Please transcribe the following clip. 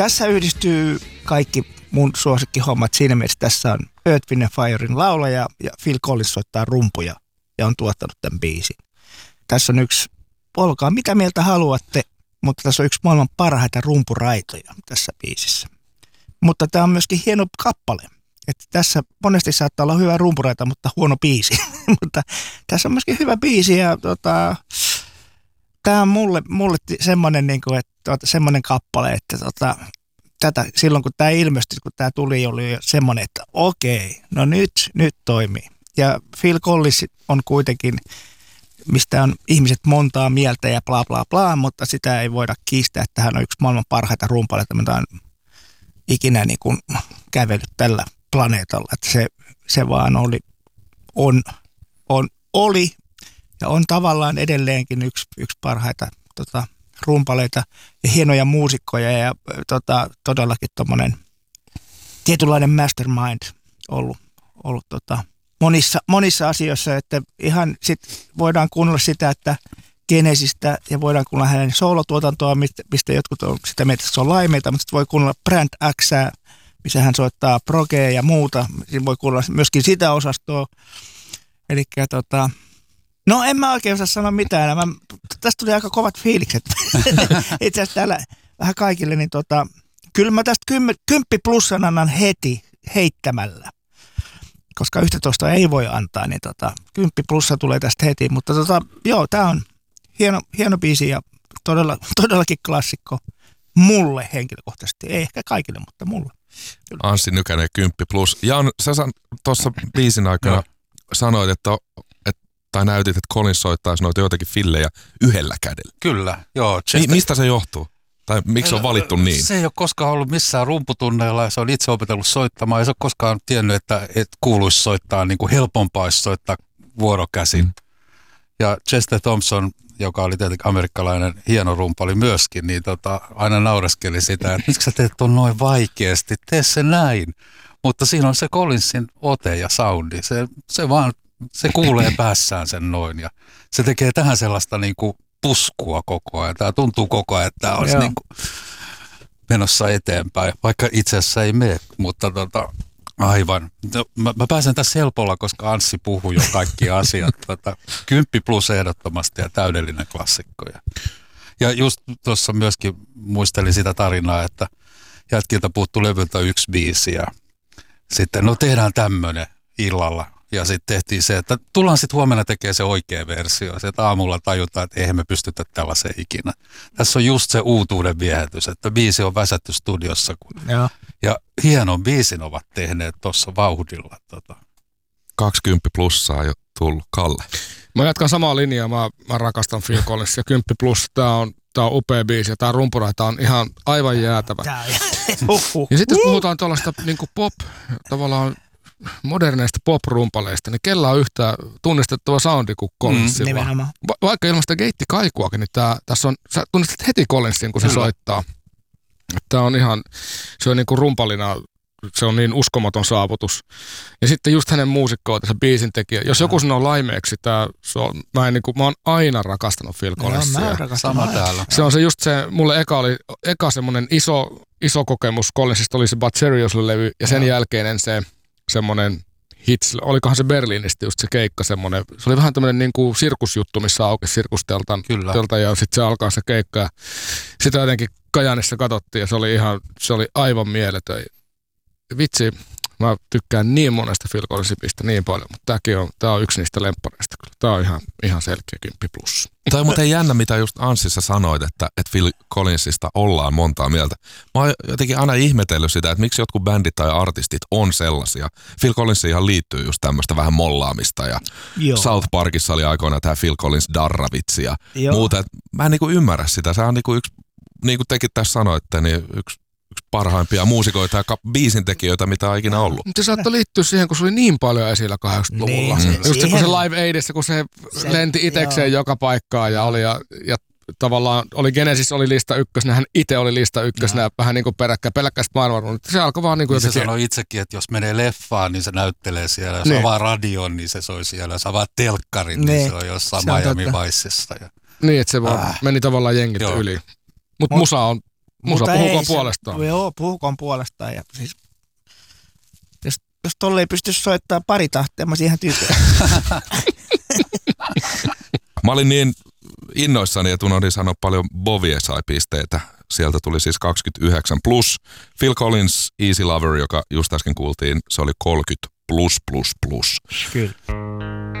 Tässä yhdistyy kaikki mun suosikkihommat. Siinä mielessä tässä on Earth, Wind & Firen laulaja ja Phil Collins soittaa rumpuja ja on tuottanut tämän biisin. Tässä on yksi, olkaa mitä mieltä haluatte, mutta tässä on yksi maailman parhaita rumpuraitoja tässä biisissä. Mutta tämä on myöskin hieno kappale. Että tässä monesti saattaa olla hyvä rumpuraita, mutta huono biisi. Mutta tässä on myöskin hyvä biisi ja tämä on mulle semmoinen, niin kuin, että semmoinen kappale, että tätä, silloin kun tämä ilmestyi, kun tämä tuli, oli semmoinen, että okei, no nyt toimii. Ja Phil Collins on kuitenkin, mistä on ihmiset montaa mieltä ja bla bla bla, mutta sitä ei voida kiistää, että hän on yksi maailman parhaita rumpaleita, mitä on ikinä niin kuin kävellyt tällä planeetalla. Että se vaan oli ja on tavallaan edelleenkin yksi parhaita rumpaleita ja hienoja muusikkoja ja todellakin tommonen tietynlainen mastermind ollut monissa asioissa, että ihan sit voidaan kuunnella sitä, että Genesistä ja voidaan kuunnella hänen soolotuotantoa, mistä jotkut on sitä mieltä, että se on laimeita, mutta sitten voi kuunnella Brand Xää, missä hän soittaa progea ja muuta. Siinä voi kuunnella myöskin sitä osastoa. Elikkä no en mä oikein osaa sanoa mitään. Tästä tuli aika kovat fiilikset. Itse asiassa täällä vähän kaikille, niin kyllä mä tästä 10 plussan annan heti heittämällä. Koska 11 ei voi antaa, niin 10 plussa tulee tästä heti. Mutta joo, tää on hieno biisi ja todellakin klassikko mulle henkilökohtaisesti. Ei ehkä kaikille, mutta mulle. Kyllä. Anssi Nykänen 10 plus. Jan, sä tuossa biisin aikana sanoit, tai näytit, että Collins soittaisi noita joitakin fillejä yhdellä kädellä. Kyllä, joo. Mistä se johtuu? Tai miksi on valittu niin? Se ei ole koskaan ollut missään rumputunneilla ja se on itse opetellut soittamaan. Ei se ole koskaan tiennyt, että kuuluisi soittaa, niin kuin helpompaa olisi soittaa vuorokäsin. Ja Chester Thompson, joka oli tietenkin amerikkalainen hieno rumpali myöskin, niin aina naureskeli sitä, että miksi sä teet ton noin vaikeasti, tee se näin. Mutta siinä on se Collinsin ote ja soundi. Se kuulee päässään sen noin ja se tekee tähän sellaista niin kuin puskua koko ajan. Tämä tuntuu koko ajan, että tämä olisi niin kuin menossa eteenpäin, vaikka itse asiassa ei mene, mutta aivan. No, mä pääsen tässä helpolla, koska Anssi puhui jo kaikki asiat. 10 plus ehdottomasti ja täydellinen klassikko. Ja just tuossa myöskin muistelin sitä tarinaa, että jätkiltä puuttuu levyltä 1 biisi ja sitten tehdään tämmöinen illalla. Ja sitten tehtiin se, että tullaan sitten huomenna tekemään se oikea versio. Sitten aamulla tajutaan, että eihän me pystytä tällaiseen ikinä. Tässä on just se uutuuden viehätys, että biisi on väsätty studiossa. Ja hienon biisin ovat tehneet tuossa vauhdilla. 20 plussaa jo tullut. Kalle. Mä jatkan samaa linjaa. Mä rakastan Phil Collinsia. 10 plus. Tää on upea biisi ja tää rumpuraita on ihan aivan jäätävä. Ja sitten jos puhutaan tuollaista niin kuin pop, tavallaan moderneista pop-rumpaleista, niin kellä on yhtä tunnistettava soundi kuin Collinsilla. Vaikka ilman sitä geittikaikuakin, niin tässä on, sä tunnistat heti Collinsin, kun se soittaa. Tämä on ihan, se on niin kuin rumpalina, se on niin uskomaton saavutus. Ja sitten just hänen muusikkoa, tässä biisin tekijä. Jos joku sanoo laimeeksi, mä oon aina rakastanut Phil Collinsia. Sama täällä. Se on se just se, mulle eka semmoinen iso kokemus Collinsista oli se But Seriously-levy, ja sen jälkeinen se semmoinen hits, olikohan se Berliinistä just se keikka semmoinen, se oli vähän tämmöinen niin kuin sirkusjuttu, missä aukesi sirkusteltan ja sitten se alkaa se keikka ja sitä jotenkin Kajaanissa katsottiin ja se oli aivan mieletön. Vitsi, mä tykkään niin monesta Phil Collinsista niin paljon, mutta tää on yksi niistä lemppareista kyllä. Tää on ihan selkeä 10 plus. Tämä on muuten jännä, mitä just Anssissa sanoit, että Phil Collinsista ollaan montaa mieltä. Mä oon jotenkin aina ihmetellyt sitä, että miksi jotkut bändit tai artistit on sellaisia. Phil Collinsiin liittyy just tämmöistä vähän mollaamista ja South Parkissa oli aikoina tämä Phil Collins darravitsi ja muuta. Mä en niinku ymmärrä sitä. Se on niinku yksi, niin kuin tekin tässä sanoitte, niin yksi parhaimpia muusikoita ja biisintekijöitä, mitä on ikinä ollut. Se saattoi liittyä siihen, kun se oli niin paljon esillä 80-luvulla. Just se, kun se Live Aidissa, kun se lenti itekseen joka paikkaan ja tavallaan oli Genesis oli lista ykkösenä, hän itse oli lista ykkösenä, vähän niin kuin peräkkäistä maailmaa. Se alkoi vaan niin kuin se sanoi itsekin, että jos menee leffaan, niin se näyttelee siellä. Jos avaa radion, niin se soi siellä. Jos avaa telkkarin, niin se on jossain Miami Vicessa. Niin, että se vaan meni tavallaan jengiltä yli. Mutta musa on Musa puhukoon puolestaan. Joo, puhukoon puolestaan. Ja siis, jos tolle ei pysty soittamaan pari tahtia, mä siihen tyytyväinen. Mä olin niin innoissani, että unohdin sanoa paljon Bovie sai pisteitä. Sieltä tuli siis 29 plus. Phil Collins, Easy Lover, joka just äsken kuultiin, se oli 30 plus. Kyllä.